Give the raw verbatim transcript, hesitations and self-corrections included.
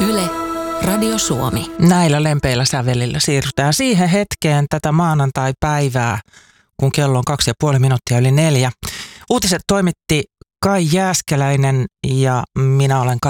Yle, Radio Suomi. Näillä lempeillä sävelillä siirrytään siihen hetkeen tätä maanantai-päivää, kun kello on kaksi ja puoli minuuttia yli neljä. Uutiset toimitti Kai Jääskeläinen ja minä olen